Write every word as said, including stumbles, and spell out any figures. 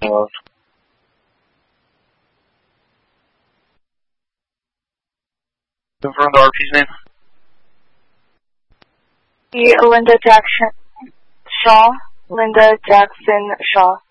Uh, confirm the R P's name. Linda Jackson Shaw. Linda Jackson Shaw.